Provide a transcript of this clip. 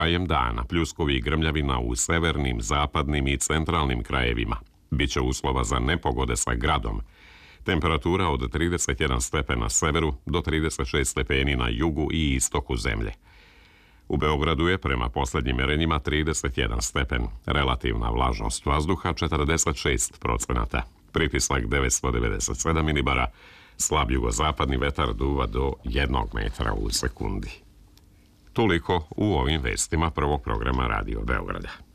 krajem dana pljuskovi i grmljavina u severnim, zapadnim i centralnim krajevima. Biće uslova za nepogode sa gradom. Temperatura od 31 stepen na severu do 36 stepeni na jugu i istoku zemlje. U Beogradu je prema posljednjim mjerenjima 31 stepen, relativna vlažnost vazduha 46%, pritisak 997 milibara, slab jugozapadni vetar duva do 1 metra u sekundi. Toliko u ovim vestima prvog programa Radio Beograda.